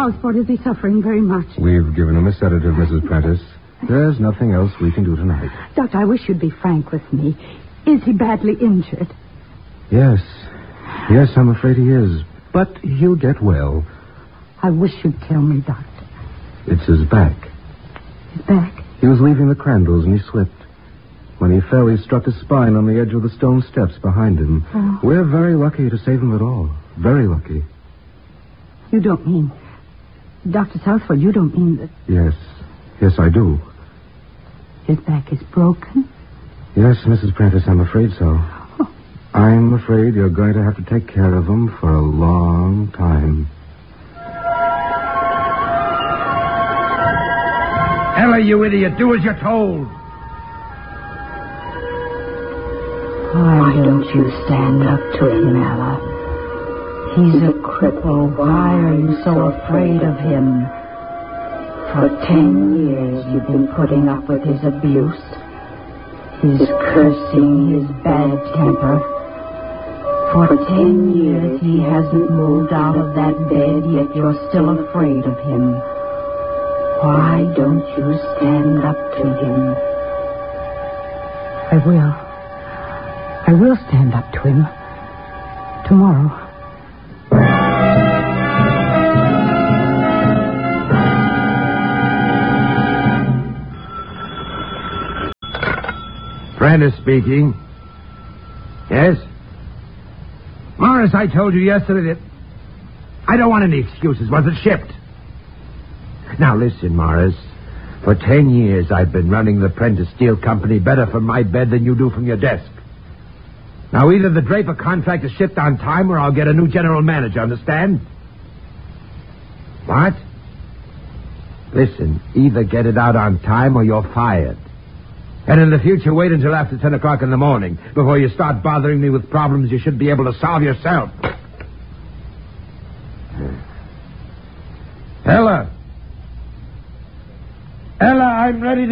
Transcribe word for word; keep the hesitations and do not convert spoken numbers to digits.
Southport, is he suffering very much? We've given him a sedative, Missus Prentice. There's nothing else we can do tonight. Doctor, I wish you'd be frank with me. Is he badly injured? Yes. Yes, I'm afraid he is. But he'll get well. I wish you'd tell me, Doctor. It's his back. His back? He was leaving the Crandalls and he slipped. When he fell, he struck his spine on the edge of the stone steps behind him. Oh. We're very lucky to save him at all. Very lucky. You don't mean... Doctor Southford, you don't mean that... Yes. Yes, I do. His back is broken? Yes, Missus Prentice, I'm afraid so. Oh. I'm afraid you're going to have to take care of him for a long time. Ella, you idiot, do as you're told. Why don't you stand up to him, Ella? He's a cripple. Why are you so afraid of him? For ten years you've been putting up with his abuse, his cursing, his bad temper. For ten years he hasn't moved out of that bed, yet you're still afraid of him. Why don't you stand up to him? I will. I will stand up to him. Tomorrow. Prentice speaking. Yes? Morris, I told you yesterday that I don't want any excuses. Was it shipped? Now listen, Morris. For ten years I've been running the Prentice Steel Company better from my bed than you do from your desk. Now either the Draper contract is shipped on time or I'll get a new general manager, understand? What? Listen, either get it out on time or you're fired. And in the future, wait until after ten o'clock in the morning before you start bothering me with problems you should be able to solve yourself. Ella. Ella, I'm ready to...